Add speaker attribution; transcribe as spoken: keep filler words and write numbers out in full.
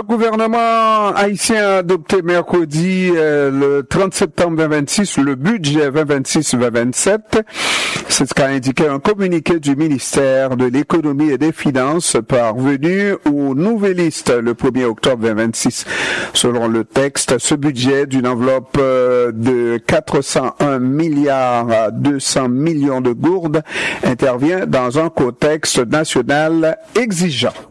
Speaker 1: Le gouvernement haïtien a adopté mercredi euh, le trente septembre vingt vingt-six le budget vingt vingt-six vingt vingt-sept. C'est ce qu'a indiqué un communiqué du ministère de l'économie et des finances parvenu aux nouvellistes le premier octobre vingt vingt-six. Selon le texte, ce budget d'une enveloppe euh, de quatre cent un milliards à deux cents millions de gourdes intervient dans un contexte national exigeant.